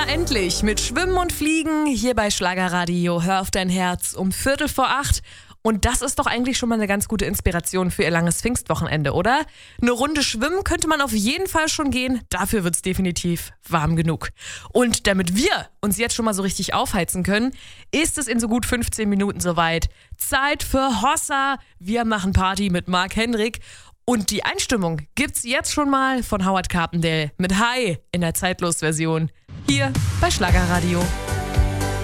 Na endlich, mit Schwimmen und Fliegen hier bei Schlagerradio. Hör auf dein Herz um 7:45. Und das ist doch eigentlich schon mal eine ganz gute Inspiration für ihr langes Pfingstwochenende, oder? Eine Runde schwimmen könnte man auf jeden Fall schon gehen. Dafür wird's definitiv warm genug. Und damit wir uns jetzt schon mal so richtig aufheizen können, ist es in so gut 15 Minuten soweit. Zeit für Hossa. Wir machen Party mit Mark Hendrik. Und die Einstimmung gibt's jetzt schon mal von Howard Carpendale mit Hi in der Zeitlos-Version. Hier bei Schlagerradio.